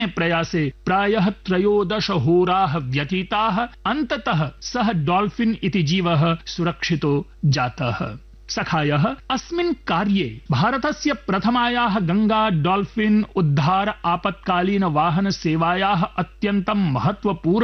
प्रयासे प्रायः 13 होराः व्यतीताः। अन्ततः सः डॉल्फिन इति जीवः सुरक्षितो जातः। सखायः अस्मिन् कार्ये भारतस्य प्रथमायाः गंगा डॉल्फिन उद्धार आपत्कालीन वाहन सेवायाः अत्यन्तं महत्वपूर्ण